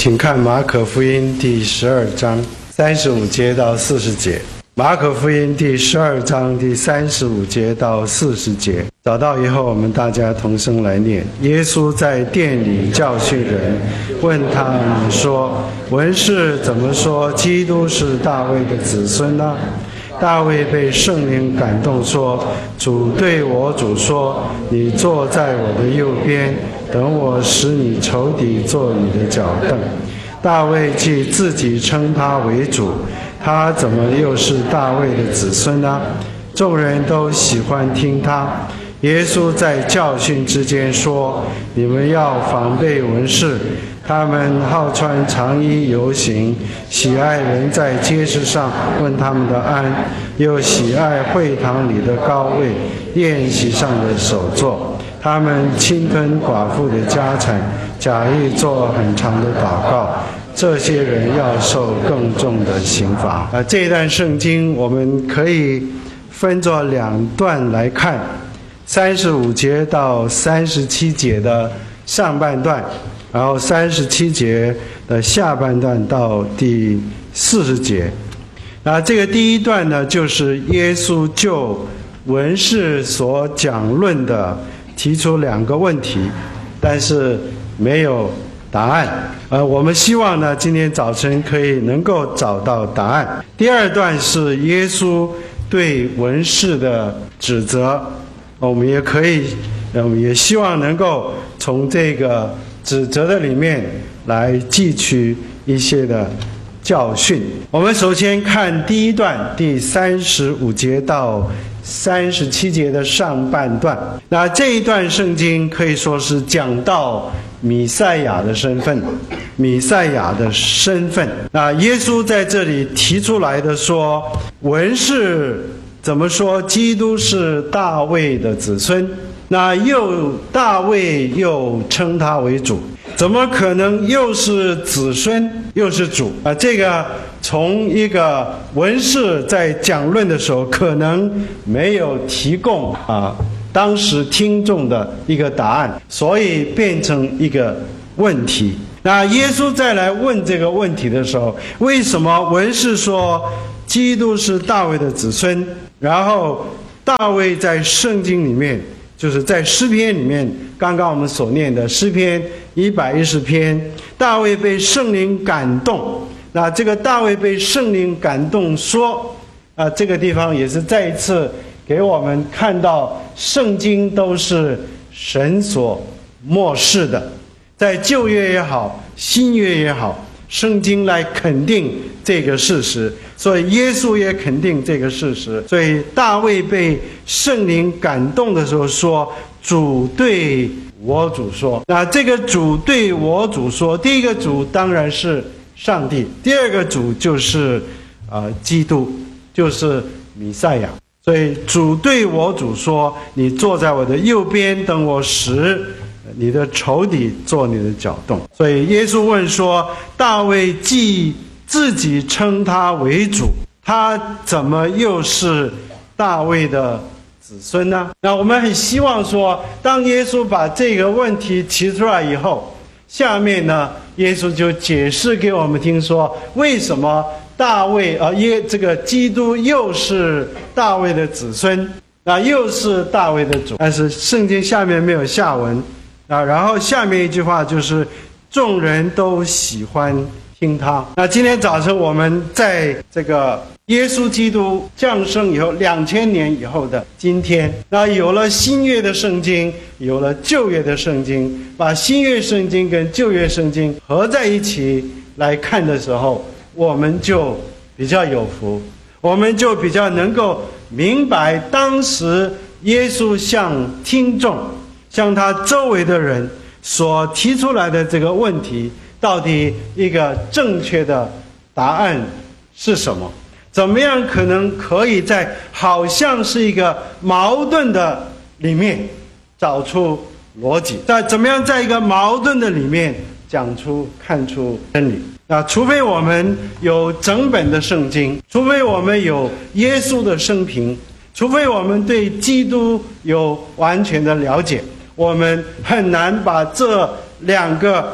请看马可福音第12章35节到40节。马可福音第12章第35节到40节。找到以后，我们大家同声来念。耶稣在殿里教训人，问他们说：文士怎么说基督是大卫的子孙呢？大卫被圣灵感动说：主对我主说，你坐在我的右边，等我使你仇敌做你的脚凳。大卫既自己称他为主，他怎么又是大卫的子孙呢？众人都喜欢听他。耶稣在教训之间说：你们要防备文士，他们好穿长衣游行，喜爱人在街市上问他们的安，又喜爱会堂里的高位，宴席上的首座。他们侵吞寡妇的家产，假意做很长的祷告。这些人要受更重的刑罚。这一段圣经我们可以分作两段来看，35节到37节的上半段，然后37节的下半段到第40节。那这个第一段呢，就是耶稣就文士所讲论的提出两个问题，但是没有答案。我们希望呢，今天早晨可以能够找到答案。第二段是耶稣对文士的指责，我们也希望能够从这个指责的里面来汲取一些的教训。我们首先看第一段第35节到37节的上半段。那这一段圣经可以说是讲到弥赛亚的身份，那耶稣在这里提出来的说，文士怎么说基督是大卫的子孙？那大卫又称他为主，怎么可能又是子孙又是主？这个从一个文士在讲论的时候，可能没有提供当时听众的一个答案，所以变成一个问题。那耶稣再来问这个问题的时候，为什么文士说基督是大卫的子孙，然后大卫在圣经里面，就是在诗篇里面，刚刚我们所念的诗篇110篇，大卫被圣灵感动。那这个大卫被圣灵感动说，这个地方也是再一次给我们看到圣经都是神所默示的，在旧约也好，新约也好，圣经来肯定这个事实，所以耶稣也肯定这个事实。所以大卫被圣灵感动的时候说，主对我主说。那这个主对我主说，第一个主当然是上帝，第二个主就是基督，就是弥赛亚。所以主对我主说，你坐在我的右边，等我使你的仇敌做你的脚凳。所以耶稣问说，大卫既自己称他为主，他怎么又是大卫的子孙呢？那我们很希望说，当耶稣把这个问题提出来以后，下面呢，耶稣就解释给我们听说，为什么大卫这个基督又是大卫的子孙，又是大卫的主。但是圣经下面没有下文然后下面一句话就是众人都喜欢听他。那今天早晨我们在这个耶稣基督降生以后2000年以后的今天，那有了新约的圣经，有了旧约的圣经，把新约圣经跟旧约圣经合在一起来看的时候，我们就比较有福，我们就比较能够明白当时耶稣向听众，向他周围的人所提出来的这个问题，到底一个正确的答案是什么？怎么样可以在好像是一个矛盾的里面找出逻辑？怎么样在一个矛盾的里面看出真理？除非我们有整本的圣经，除非我们有耶稣的生平，除非我们对基督有完全的了解，我们很难把这两个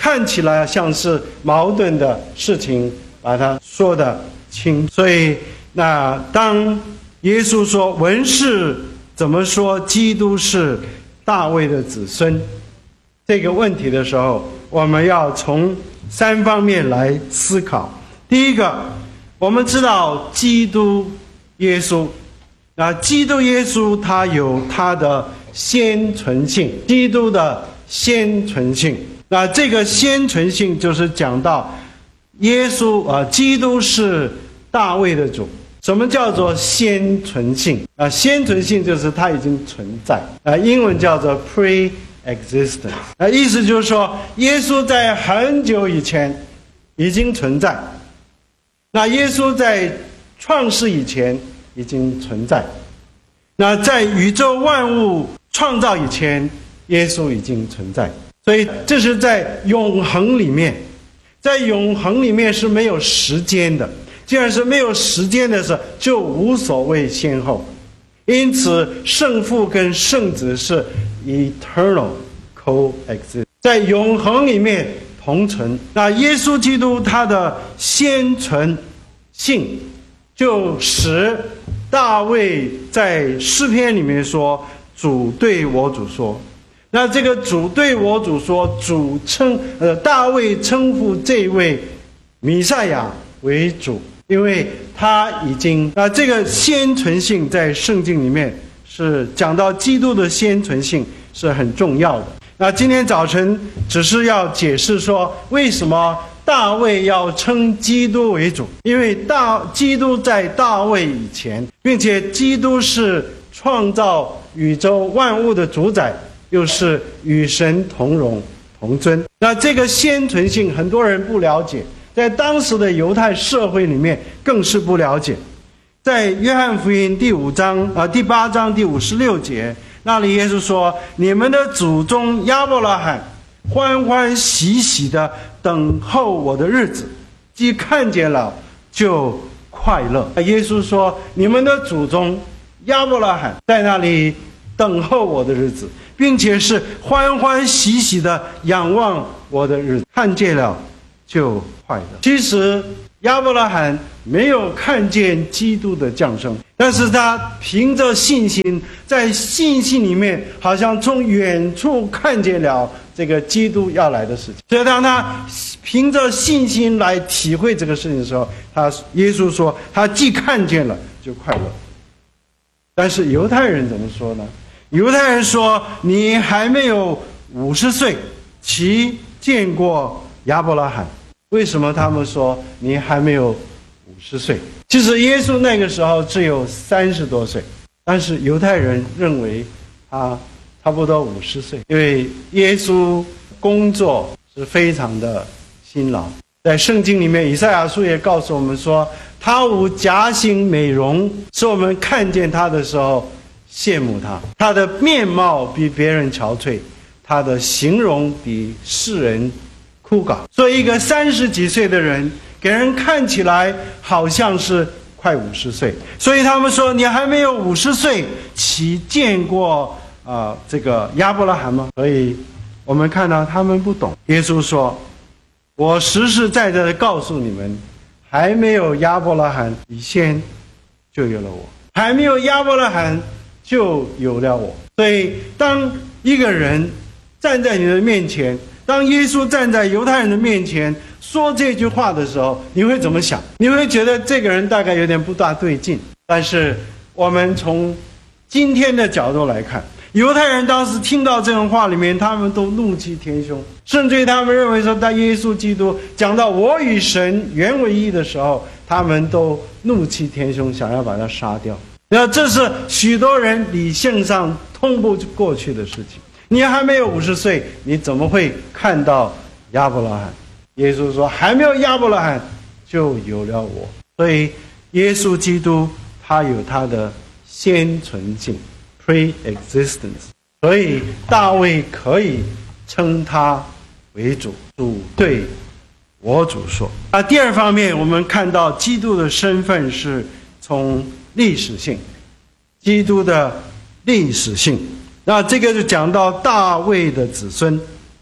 看起来像是矛盾的事情，把它说得清。所以当耶稣说文士怎么说基督是大卫的子孙这个问题的时候，我们要从3方面来思考。第一个，我们知道基督耶稣，基督耶稣他有他的先存性，基督的先存性。这个先存性就是讲到耶稣基督是大卫的主。什么叫做先存性？先存性就是它已经存在，英文叫做 pre-existence。意思就是说，耶稣在很久以前已经存在。耶稣在创世以前已经存在。在宇宙万物创造以前，耶稣已经存在。所以这是在永恒里面，在永恒里面是没有时间的。既然是没有时间的时候，就无所谓先后。因此圣父跟圣子是 eternal coexist， 在永恒里面同存。耶稣基督他的先存性，就使大卫在诗篇里面说，主对我主说。这个主对我主说，大卫称呼这位弥赛亚为主，因为他已经这个先存性在圣经里面是讲到基督的先存性是很重要的。今天早晨只是要解释说，为什么大卫要称基督为主，因为基督在大卫以前，并且基督是创造宇宙万物的主宰，又是与神同荣同尊。这个先存性很多人不了解，在当时的犹太社会里面更是不了解。在约翰福音第8章第56节，那里耶稣说，你们的祖宗亚伯拉罕欢欢喜喜的等候我的日子，既看见了就快乐。耶稣说，你们的祖宗亚伯拉罕在那里等候我的日子，并且是欢欢喜喜的仰望我的日子，看见了就快乐。其实亚伯拉罕没有看见基督的降生，但是他凭着信心，在信心里面好像从远处看见了这个基督要来的事情。所以当他凭着信心来体会这个事情的时候，耶稣说他既看见了就快乐。但是犹太人怎么说呢？犹太人说，你还没有50岁，其见过亚伯拉罕。为什么他们说你还没有50岁？其实耶稣那个时候只有30多岁，但是犹太人认为他差不多50岁，因为耶稣工作是非常的辛劳。在圣经里面，以赛亚书也告诉我们说，他无假性美容，使我们看见他的时候羡慕他。他的面貌比别人憔悴，他的形容比世人枯槁。所以一个30几岁的人给人看起来好像是快50岁，所以他们说，你还没有50岁，岂见过这个亚伯拉罕吗？所以我们看到他们不懂。耶稣说，我实实在在的告诉你们，还没有亚伯拉罕以前就有了我，还没有亚伯拉罕就有了我。所以当一个人站在你的面前，当耶稣站在犹太人的面前说这句话的时候，你会怎么想？你会觉得这个人大概有点不大对劲。但是我们从今天的角度来看，犹太人当时听到这种话里面，他们都怒气填胸，甚至于他们认为说，当耶稣基督讲到我与神原为一的时候，他们都怒气填胸，想要把他杀掉。这是许多人理性上通不过去的事情。你还没有50岁，你怎么会看到亚伯拉罕？耶稣说，还没有亚伯拉罕就有了我。所以耶稣基督他有他的先存性 pre-existence， 所以大卫可以称他为主，主对我主说。第二方面，我们看到基督的身份是从历史性，基督的历史性。那这个就讲到大卫的子孙。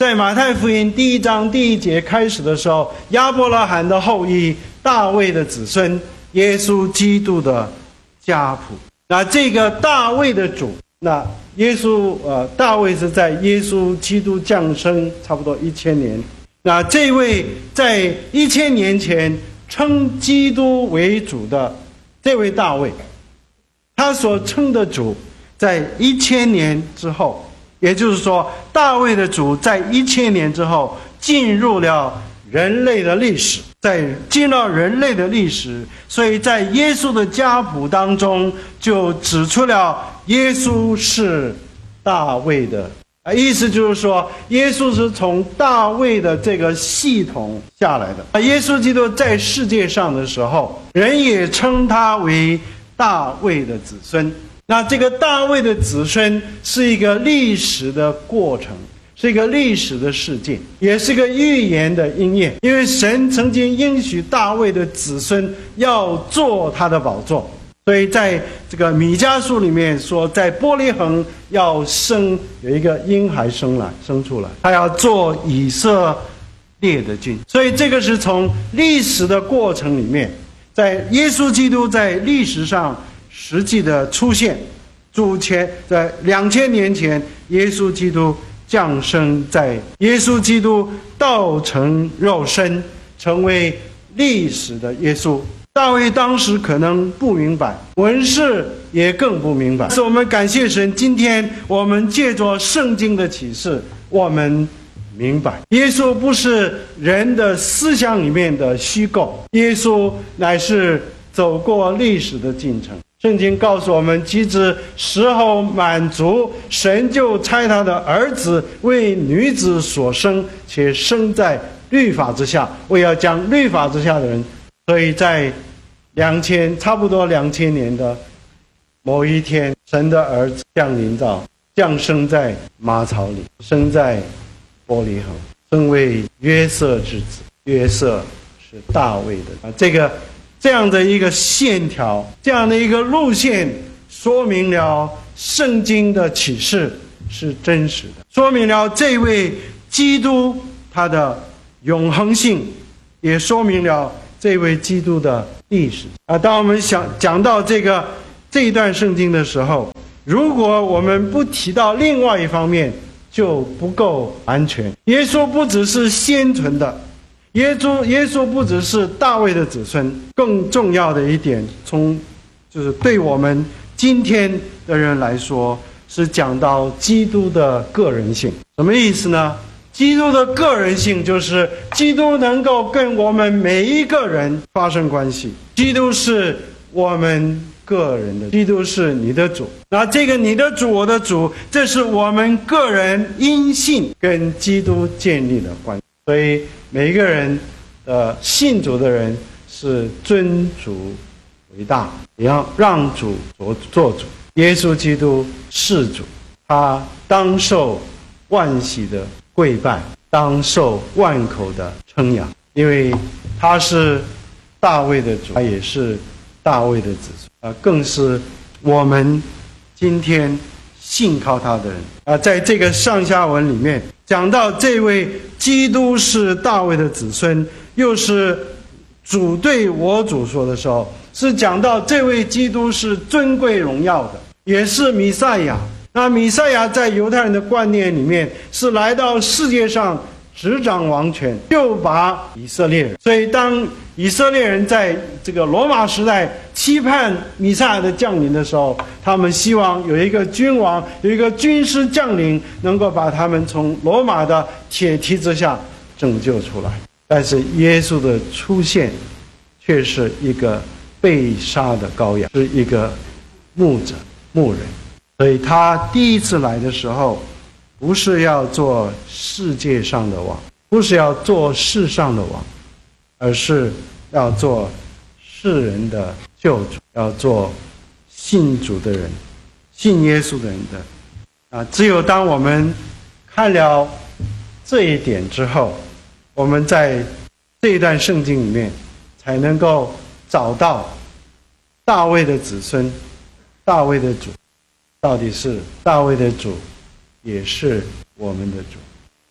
在马太福音第1章第1节开始的时候，亚伯拉罕的后裔，大卫的子孙，耶稣基督的家谱。那这个大卫的主，那大卫是在耶稣基督降生差不多1000年。那这位在1000年前称基督为主的这位大卫，他所称的主，在1000年之后，也就是说，大卫的主在1000年之后进入了人类的历史，进入人类的历史，所以在耶稣的家谱当中就指出了耶稣是大卫的，意思就是说，耶稣是从大卫的这个系统下来的。耶稣基督在世界上的时候，人也称他为大卫的子孙。那这个大卫的子孙是一个历史的过程，是一个历史的事件，也是个预言的应验。因为神曾经应许大卫的子孙要做他的宝座，所以在这个米迦书里面说，在伯利恒要有一个婴孩生出来，他要做以色列的君。所以这个是从历史的过程里面，在耶稣基督在历史上实际的出现，在2000年前，耶稣基督降生，在耶稣基督道成肉身，成为历史的耶稣。大卫当时可能不明白，文士也更不明白。但是我们感谢神，今天我们借着圣经的启示，我们明白，耶稣不是人的思想里面的虚构，耶稣乃是走过历史的进程。圣经告诉我们，及至时候满足，神就差他的儿子为女子所生，且生在律法之下，为要将律法之下的人。所以在差不多2000年的某一天，神的儿子降生在马槽里，生在伯利恒，生为约瑟之子。约瑟是大卫的这样的一个线条，这样的一个路线，说明了圣经的启示是真实的，说明了这位基督他的永恒性，也说明了这位基督的历史。当我们讲到这一段圣经的时候，如果我们不提到另外一方面，就不够完全。耶稣不只是先存的，耶稣不只是大卫的子孙，更重要的一点，就是对我们今天的人来说，是讲到基督的个人性。什么意思呢？基督的个人性就是基督能够跟我们每一个人发生关系。基督是我们个人的，基督是你的主。那这个你的主，我的主，这是我们个人因信跟基督建立的关系。所以每一个人信主的人是尊主为大，也要让主做主。耶稣基督是主，他当受万喜的跪拜，当受万口的称扬，因为他是大卫的主，他也是大卫的子孙，更是我们今天信靠他的人。在这个上下文里面讲到这位基督是大卫的子孙，又是主对我主说的时候，是讲到这位基督是尊贵荣耀的，也是弥赛亚。那弥赛亚在犹太人的观念里面是来到世界上执掌王权，就把以色列人。所以当以色列人在这个罗马时代期盼弥赛亚的降临的时候，他们希望有一个君王，有一个军师将领，能够把他们从罗马的铁蹄之下拯救出来。但是耶稣的出现却是一个被杀的羔羊，是一个牧人。所以他第一次来的时候，不是要做世界上的王，不是要做世上的王，而是要做世人的救主，要做信主的人，信耶稣的人的。只有当我们看了这一点之后，我们在这一段圣经里面才能够找到大卫的子孙，大卫的主到底是大卫的主，也是我们的主。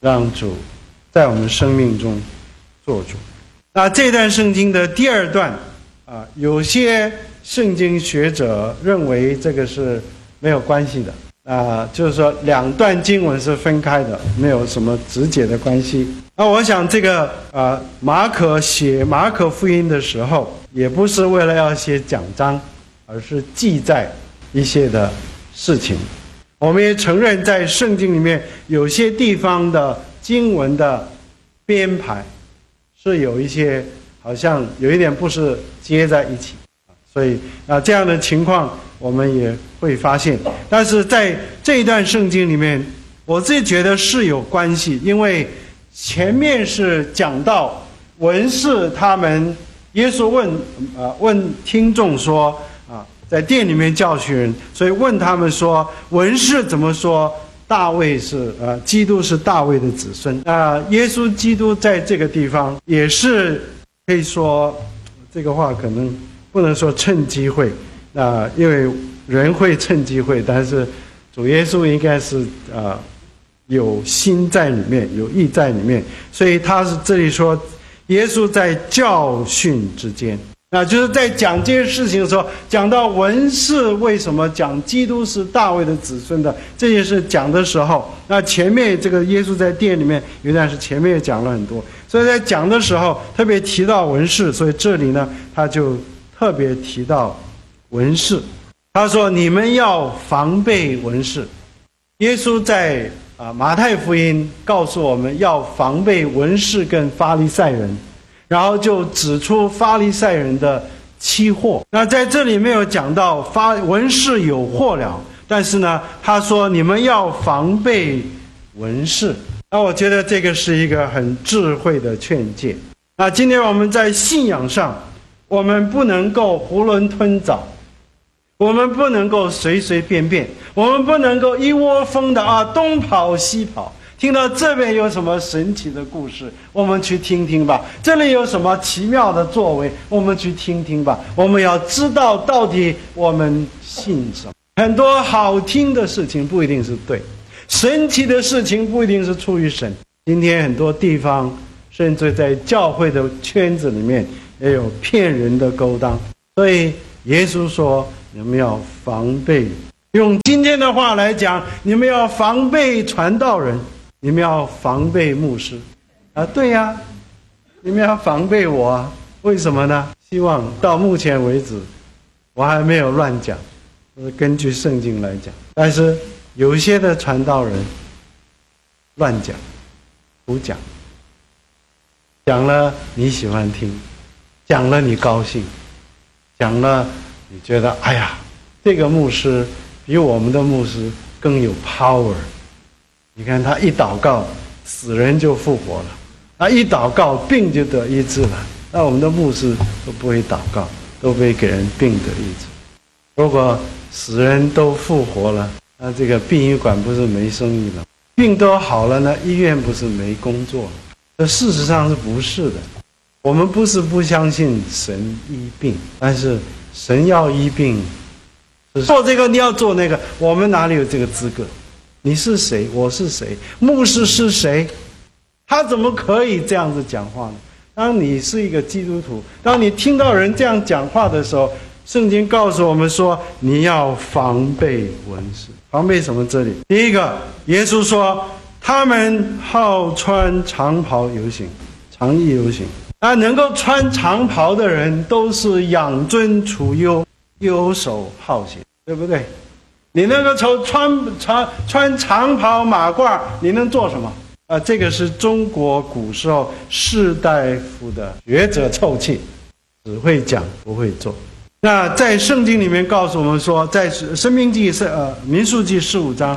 让主在我们生命中做主。那这段圣经的第二段有些圣经学者认为这个是没有关系的就是说两段经文是分开的，没有什么直接的关系。那我想这个马可写马可福音的时候，也不是为了要写讲章，而是记载一些的事情。我们也承认在圣经里面有些地方的经文的编排是有一些好像有一点不是接在一起，所以这样的情况我们也会发现。但是在这一段圣经里面，我自己觉得是有关系，因为前面是讲到文士他们，耶稣问听众说在殿里面教训人，所以问他们说文士怎么说大卫是基督是大卫的子孙。耶稣基督在这个地方也是可以说，这个话可能不能说趁机会因为人会趁机会，但是主耶稣应该是有心在里面，有意在里面，所以他是这里说耶稣在教训之间，就是在讲这些事情的时候，讲到文士为什么讲基督是大卫的子孙的这件事讲的时候，那前面这个耶稣在殿里面有段是前面也讲了很多，所以在讲的时候特别提到文士，所以这里呢他就特别提到文士。他说你们要防备文士。耶稣在马太福音告诉我们要防备文士跟法利赛人，然后就指出法利赛人的欺惑。那在这里没有讲到文士有祸了，但是呢他说你们要防备文士。那我觉得这个是一个很智慧的劝诫。那今天我们在信仰上，我们不能够囫囵吞枣，我们不能够随随便便，我们不能够一窝蜂的东跑西跑，听到这边有什么神奇的故事，我们去听听吧，这里有什么奇妙的作为，我们去听听吧。我们要知道到底我们信什么。很多好听的事情不一定是对，神奇的事情不一定是出于神。今天很多地方甚至在教会的圈子里面也有骗人的勾当，所以耶稣说你们要防备，用今天的话来讲，你们要防备传道人，你们要防备牧师对呀，你们要防备我为什么呢？希望到目前为止我还没有乱讲，根据圣经来讲。但是有一些的传道人乱讲胡讲，讲了你喜欢听，讲了你高兴，讲了你觉得哎呀这个牧师比我们的牧师更有 power。 你看他一祷告死人就复活了，他一祷告病就得医治了，那我们的牧师都不会祷告，都不会给人病得医治。如果死人都复活了，那这个殡仪馆不是没生意了？病都好了呢，医院不是没工作了？这事实上是不是的？我们不是不相信神医病，但是神要医病，做这个你要做那个，我们哪里有这个资格？你是谁？我是谁？牧师是谁？他怎么可以这样子讲话呢？当你是一个基督徒，当你听到人这样讲话的时候，圣经告诉我们说你要防备文士。防备什么？这里第一个，耶稣说他们好穿长袍游行，长衣游行。能够穿长袍的人都是养尊处优，游手好闲，对不对？你那个穿长袍马褂，你能做什么？这个是中国古时候士大夫的学者臭气，只会讲不会做。那在圣经里面告诉我们说，在申命记民数记15章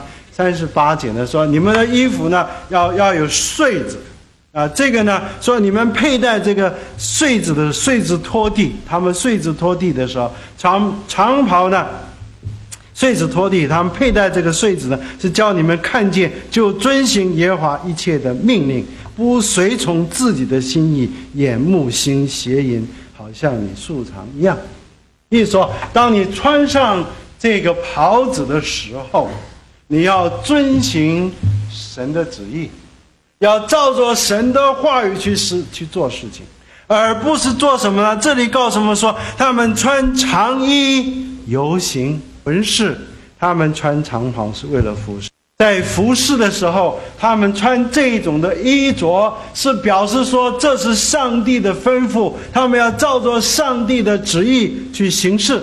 38节呢说，你们的衣服呢要有穗子这个呢说你们佩戴这个穗子拖地，他们穗子拖地的时候，长袍呢穗子拖地，他们佩戴这个穗子呢，是叫你们看见就遵行耶和华一切的命令，不随从自己的心意，眼目行邪淫，好像你素常一样。意思说，当你穿上这个袍子的时候，你要遵行神的旨意， 要照着神的话语去做事情，而不是做什么呢？这里告诉我们说，他们穿长衣游行，文士他们穿长袍是为了服侍。在服侍的时候，他们穿这种的衣着，是表示说这是上帝的吩咐，他们要照着上帝的旨意去行事。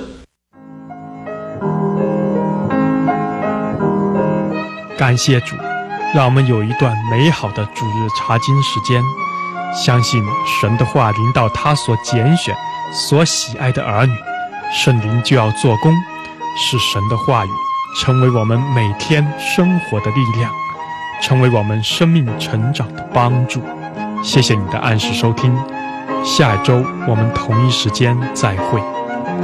感谢主，让我们有一段美好的主日查经时间，相信神的话临到他所拣选、所喜爱的儿女，圣灵就要做工，使神的话语成为我们每天生活的力量，成为我们生命成长的帮助。谢谢你的按时收听，下一周我们同一时间再会。